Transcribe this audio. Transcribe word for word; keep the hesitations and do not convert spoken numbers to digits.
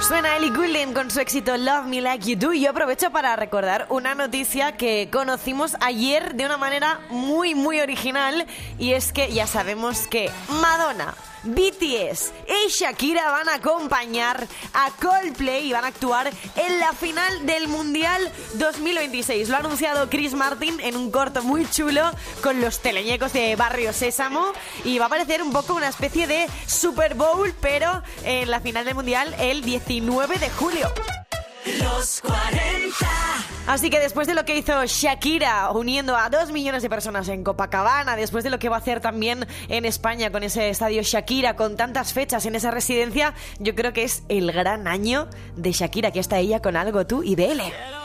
Suena Ellie Goulding con su éxito Love Me Like You Do y yo aprovecho para recordar una noticia que conocimos ayer de una manera muy muy original, y es que ya sabemos que Madonna, B T S y Shakira van a acompañar a Coldplay y van a actuar en la final del Mundial dos mil veintiséis. Lo ha anunciado Chris Martin en un corto muy chulo con los teleñecos de Barrio Sésamo, y va a parecer un poco una especie de Super Bowl, pero en la final del Mundial el diecinueve de julio. Los cuarenta. Así que después de lo que hizo Shakira uniendo a dos millones de personas en Copacabana, después de lo que va a hacer también en España con ese estadio Shakira, con tantas fechas en esa residencia, yo creo que es el gran año de Shakira. Aquí está ella con Algo Tú y B L.